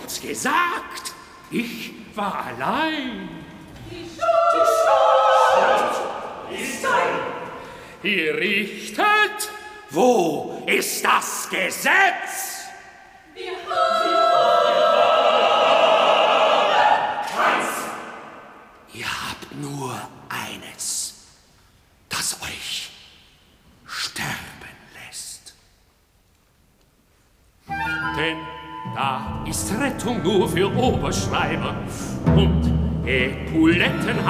hab's gesagt. Ich war allein. Die Schuld ist dein. Ihr richtet, wo ist das Gesetz? Wir haben keins. Ihr habt nur eines, das euch sterben lässt. Denn da ist Rettung nur für Oberschreiber und Epauletten